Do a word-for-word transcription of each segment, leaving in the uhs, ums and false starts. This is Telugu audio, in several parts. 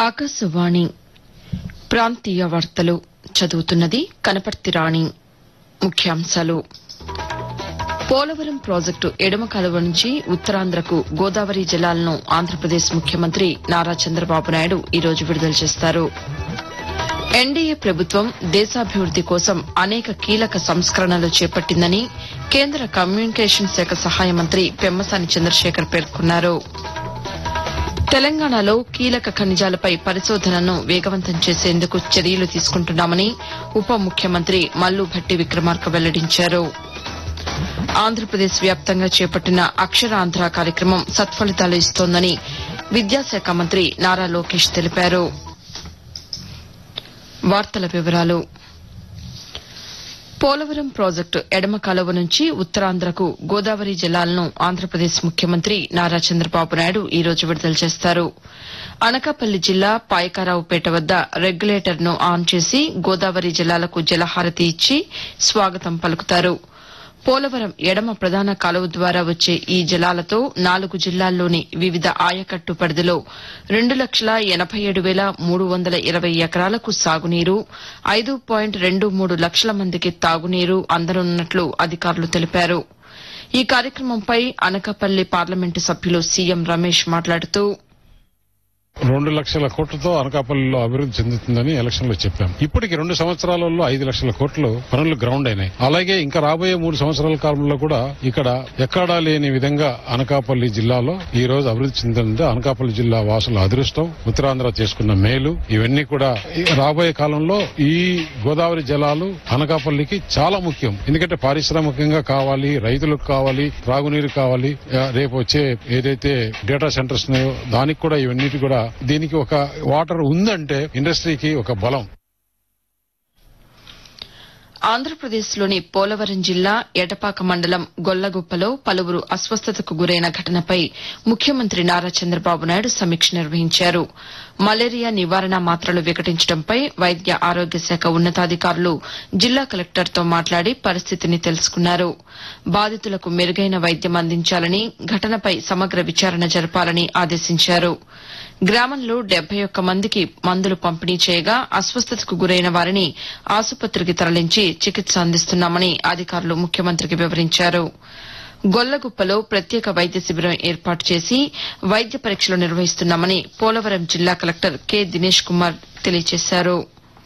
ఆకాశవాణి ప్రాంతీయ వార్తలు చదువుతున్నది కనపర్తి రాణి. ముఖ్యాంశాలు పోలవరం ప్రాజెక్టు ఎడమ కాలువ నుంచి ఉత్తరాంధ్రకు గోదావరి జలాలను ఆంధ్రప్రదేశ్ ముఖ్యమంత్రి నారా చంద్రబాబు నాయుడు ఈ రోజు విడుదల చేస్తారు. ఎన్డీఏ ప్రభుత్వం దేశాభివృద్ది కోసం అనేక కీలక సంస్కరణలు చేపట్టిందని కేంద్ర కమ్యూనికేషన్ శాఖ సహాయ మంత్రి పెమ్మసాని చంద్రశేఖర్ పేర్కొన్నారు. తెలంగాణలో కీలక ఖనిజాలపై పరిశోధనను వేగవంతం చేసేందుకు చర్యలు తీసుకుంటున్నామని ఉప ముఖ్యమంత్రి మల్లు భట్టి విక్రమార్క వెల్లడించారు. ఆంధ్రప్రదేశ్ వ్యాప్తంగా చేపట్టిన అక్షరాంధ్ర కార్యక్రమం సత్ఫలితాలు ఇస్తోందని విద్యాశాఖ మంత్రి నారా లోకేష్ తెలిపారు. వార్తల వివరాలు పోలవరం ప్రాజెక్టు ఎడమ కాలువ నుంచి ఉత్తరాంధ్రకు గోదావరి జలాలను ఆంధ్రప్రదేశ్ ముఖ్యమంత్రి నారా చంద్రబాబు నాయుడు ఈ రోజు విడుదల చేస్తారు. అనకాపల్లి జిల్లా పాయకారావుపేట వద్ద రెగ్యులేటర్ను ఆన్ చేసి గోదావరి జలాలకు జలహారతి ఇచ్చి స్వాగతం పలుకుతారు. పోలవరం ఎడమ ప్రధాన కాలువ ద్వారా వచ్చే ఈ జలాలతో నాలుగు జిల్లాల్లోని వివిధ ఆయకట్టు పరిధిలో రెండు లక్షల ఎనబై ఏడు వేల మూడు వందల ఇరవై ఎకరాలకు సాగునీరు, ఐదు పాయింట్ రెండు మూడు లక్షల మందికి తాగునీరు అందనున్నట్లు అధికారులు తెలిపారు. ఈ కార్యక్రమంపై అనకాపల్లి పార్లమెంటు సభ్యులు సీఎం రమేష్ మాట్లాడుతూ రెండు లక్షల కోట్లతో అనకాపల్లిలో అభివృద్ది చెందుతుందని ఎలక్షన్ లో చెప్పాం. ఇప్పటికి రెండు సంవత్సరాలలో ఐదు లక్షల కోట్లు పనులు గ్రౌండ్ అయినాయి. అలాగే ఇంకా రాబోయే మూడు సంవత్సరాల కాలంలో కూడా ఇక్కడ ఎక్కడా లేని విధంగా అనకాపల్లి జిల్లాలో ఈ రోజు అభివృద్ది చెందింది. అనకాపల్లి జిల్లా వాసుల అదృష్టం, ఉత్తరాంధ్ర చేసుకున్న మేలు, ఇవన్నీ కూడా రాబోయే కాలంలో ఈ గోదావరి జలాలు అనకాపల్లికి చాలా ముఖ్యం. ఎందుకంటే పారిశ్రామికంగా కావాలి, రైతులకు కావాలి, త్రాగునీరు కావాలి. రేపు వచ్చే ఏదైతే డేటా సెంటర్స్ ఉన్నాయో దానికి కూడా ఇవన్నిటి కూడా దీనికి ఒక వాటర్ ఉందంటే ఇండస్ట్రీకి ఒక బలం. ఆంధ్రప్రదేశ్లోని పోలవరం జిల్లా ఎటపాక మండలం గొల్లగుప్పలో పలువురు అస్వస్థతకు గురైన ఘటనపై ముఖ్యమంత్రి నారా చంద్రబాబు నాయుడు సమీక్ష నిర్వహించారు. మలేరియా నివారణ మాత్రలు వికటించడంపై వైద్య ఆరోగ్య శాఖ ఉన్నతాధికారులు జిల్లా కలెక్టర్తో మాట్లాడి పరిస్థితిని తెలుసుకున్నారు. బాధితులకు మెరుగైన వైద్యం అందించాలని, ఘటనపై సమగ్ర విచారణ జరపాలని ఆదేశించారు. గ్రామంలో డెబ్బై ఒక్క మందికి మందులు పంపిణీ చేయగా అస్వస్థతకు గురైన వారిని ఆసుపత్రికి తరలించి చికిత్స అందిస్తున్నామని అధికారులు ముఖ్యమంత్రికి వివరించారు. గొల్లగుప్పలో ప్రత్యేక వైద్య శిబిరం ఏర్పాటు చేసి వైద్య పరీక్షలు నిర్వహిస్తున్నామని పోలవరం జిల్లా కలెక్టర్ కె దినేష్ కుమార్ తెలియజేశారు.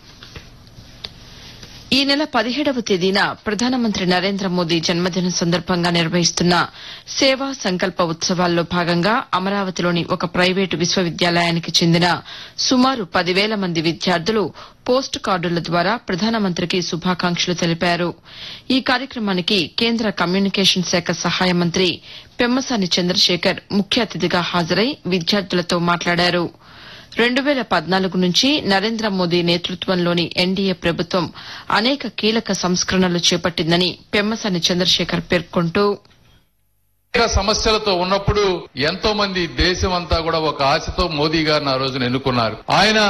ఈ నెల పదిహేడవ తేదీన ప్రధానమంత్రి నరేంద్ర మోదీ జన్మదినం సందర్భంగా నిర్వహిస్తున్న సేవా సంకల్ప ఉత్సవాల్లో భాగంగా అమరావతిలోని ఒక ప్రైవేటు విశ్వవిద్యాలయానికి చెందిన సుమారు పదివేల మంది విద్యార్థులు పోస్టు కార్డుల ద్వారా ప్రధానమంత్రికి శుభాకాంక్షలు తెలిపారు. ఈ కార్యక్రమానికి కేంద్ర కమ్యూనికేషన్ శాఖ సహాయ మంత్రి పెమ్మసాని చంద్రశేఖర్ ముఖ్య అతిథిగా హాజరై విద్యార్థులతో మాట్లాడారు. రెండు వేల పద్నాలుగు నుంచి నరేంద్ర మోదీ నేతృత్వంలోని ఎన్డీఏ ప్రభుత్వం అనేక కీలక సంస్కరణలు చేపట్టిందని పెమ్మసాని చంద్రశేఖర్ పేర్కొంటూ సమస్యలతో ఉన్నప్పుడు ఎంతో మంది దేశం అంతా కూడా ఒక ఆశతో మోదీ గారిని ఆ రోజున ఎన్నుకున్నారు. ఆయన